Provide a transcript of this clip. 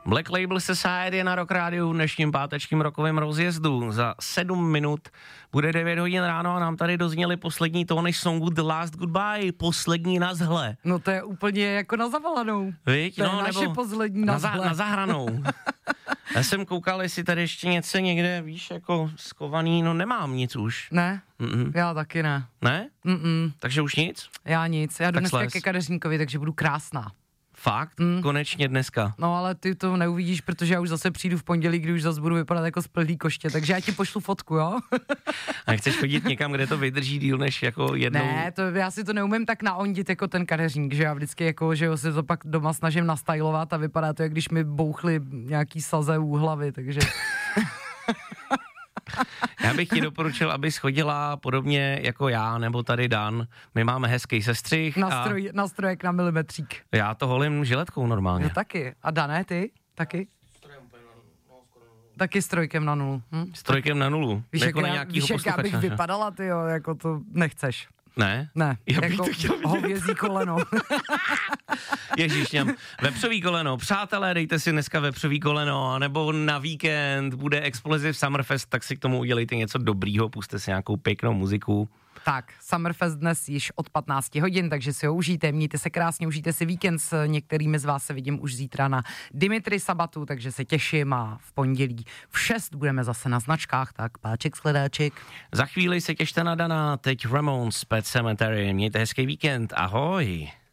Black Label Society na Rock Rádiu v dnešním pátečním rokovém rozjezdu. Za 7 minut bude 9 hodin ráno a nám tady dozněly poslední tóny songu The Last Goodbye, poslední na zhle. No to je úplně jako na zavolanou. Víš, to je naše poslední na zhle. Na zahranou. Já jsem koukal, jestli tady ještě něco někde, víš, jako skovaný, no nemám nic už. Ne? Já taky ne. Ne? Takže už nic? Já nic, já jdu Tak dneska sles. ke kadeřníkovi, takže budu krásná. Fakt? Konečně dneska. No ale ty to neuvidíš, protože já už zase přijdu v pondělí, kdy už zase budu vypadat jako splhlý koště, takže já ti pošlu fotku, jo? A chceš chodit někam, kde to vydrží díl než jako jednou? Ne, to, já si to neumím tak naondit jako ten kadeřník, že já vždycky jako, že jo, se to pak doma snažím nastylovat a vypadá to, jak když mi bouchly nějaký saze u hlavy, takže... Já bych ti doporučil, abys chodila podobně jako já, nebo tady Dan. My máme hezký sestřih. Nastrojek na milimetřík. Já to holím žiletkou normálně. No taky. A Dané, ty? Taky? Taky s trojkem na nulu. S trojkem na nulu. Víš, jako na jak nějakýho já bych posluchače. vypadala, tyjo, jako to nechceš. Ne? Ne, Já bych jako to chtěl vidět. hovězí koleno. Ježišňam, vepřový koleno. Přátelé, dejte si dneska vepřový koleno, nebo na víkend bude Explosive Summerfest, tak si k tomu udělejte něco dobrýho, puste si nějakou pěknou muziku. Tak, Summerfest dnes již od 15 hodin, takže si ho užijte, mějte se krásně, užijte si víkend, s některými z vás se vidím už zítra na Dimitri Sabatu, takže se těším a v pondělí v 6 budeme zase na značkách, tak páček, shledáček. Za chvíli se těšte na Dana, teď Ramones, Pet Sematary, mějte hezký víkend, ahoj.